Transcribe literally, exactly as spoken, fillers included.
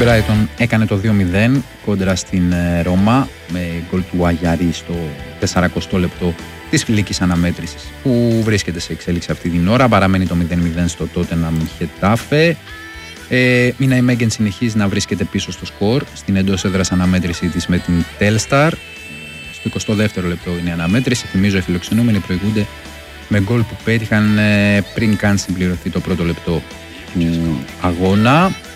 Brighton έκανε το δύο μηδέν κόντρα στην Ρώμα με γκολ του Αγιαρί στο σαρανταοστό λεπτό της φιλικής αναμέτρησης που βρίσκεται σε εξέλιξη αυτή την ώρα. Παραμένει το μηδέν μηδέν στο Tottenham Χετάφε. Ε, Μίνα η Μέγγεν συνεχίζει να βρίσκεται πίσω στο σκορ στην εντός έδρας αναμέτρηση της με την Telstar. Στο εικοστό δεύτερο λεπτό είναι η αναμέτρηση. Θυμίζω οι φιλοξενούμενοι προηγούνται με γκολ που πέτυχαν ε, πριν καν συμπληρωθεί το πρώτο λεπτό του αγώνα.